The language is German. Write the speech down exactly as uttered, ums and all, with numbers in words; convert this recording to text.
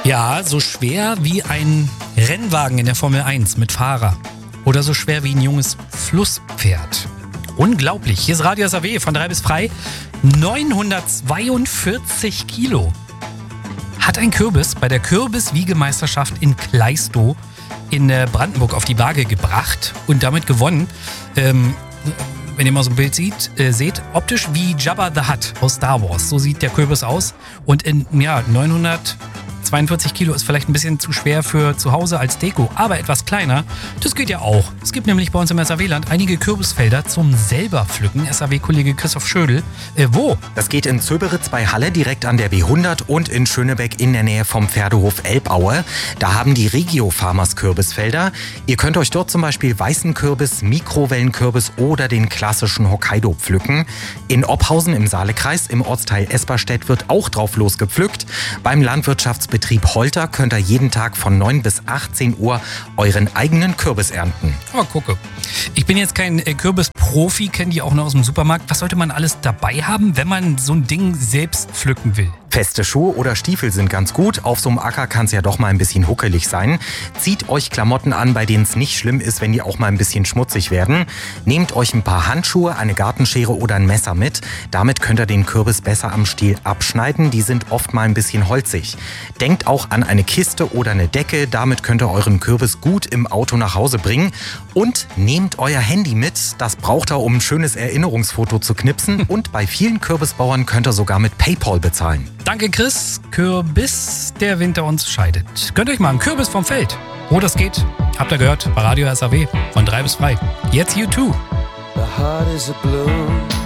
Ja, so schwer wie ein Rennwagen in der Formel eins mit Fahrer. Oder so schwer wie ein junges Flusspferd. Unglaublich. Hier ist Radio S A W von drei bis frei. neunhundertzweiundvierzig Kilo hat ein Kürbis bei der Kürbis-Wiegemeisterschaft in Klaistow in Brandenburg auf die Waage gebracht und damit gewonnen. Ähm, wenn ihr mal so ein Bild sieht, äh, seht, optisch wie Jabba the Hutt aus Star Wars. So sieht der Kürbis aus. Und in ja, neunhundertzweiundvierzig Kilo ist vielleicht ein bisschen zu schwer für zu Hause als Deko, aber etwas kleiner, das geht ja auch. Es gibt nämlich bei uns im S A W-Land einige Kürbisfelder zum selber pflücken. S A W-Kollege Christoph Schödel. Äh, wo? Das geht in Zöberitz bei Halle direkt an der B hundert und in Schönebeck in der Nähe vom Pferdehof Elbaue. Da haben die Regio Farmers Kürbisfelder. Ihr könnt euch dort zum Beispiel weißen Kürbis, Mikrowellenkürbis oder den klassischen Hokkaido pflücken. In Oppausen im Saalekreis im Ortsteil Esperstedt wird auch drauf losgepflückt. Beim Landwirtschaftsbetrieb Holter könnt ihr jeden Tag von neun bis achtzehn Uhr euren eigenen Kürbis ernten. Oh, gucke. Ich bin jetzt kein äh, Kürbisprofi, kenne die auch noch aus dem Supermarkt. Was sollte man alles dabei haben, wenn man so ein Ding selbst pflücken will? Feste Schuhe oder Stiefel sind ganz gut. Auf so einem Acker kann es ja doch mal ein bisschen huckelig sein. Zieht euch Klamotten an, bei denen es nicht schlimm ist, wenn die auch mal ein bisschen schmutzig werden. Nehmt euch ein paar Handschuhe, eine Gartenschere oder ein Messer mit. Damit könnt ihr den Kürbis besser am Stiel abschneiden. Die sind oft mal ein bisschen holzig. Denkt auch an eine Kiste oder eine Decke. Damit könnt ihr euren Kürbis gut im Auto nach Hause bringen. Und nehmt euer Handy mit. Das braucht ihr, um ein schönes Erinnerungsfoto zu knipsen. Und bei vielen Kürbisbauern könnt ihr sogar mit PayPal bezahlen. Danke, Chris. Kürbis, der Winter uns scheidet. Gönnt euch mal einen Kürbis vom Feld. Wo das geht, habt ihr gehört bei Radio S A W von drei bis frei. Jetzt U zwei. The heart is a blue.